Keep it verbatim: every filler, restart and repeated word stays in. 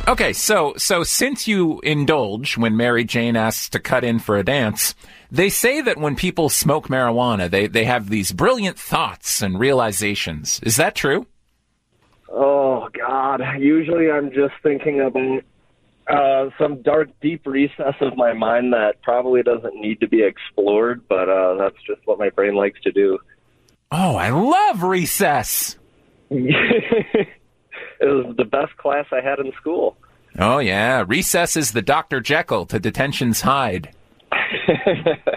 Okay, so so since you indulge when Mary Jane asks to cut in for a dance, they say that when people smoke marijuana, they, they have these brilliant thoughts and realizations. Is that true? Oh, God. Usually I'm just thinking about uh, some dark, deep recess of my mind that probably doesn't need to be explored, but uh, that's just what my brain likes to do. Oh, I love recess. It was the best class I had in school. Oh, yeah. Recess is the Doctor Jekyll to detention's Hyde.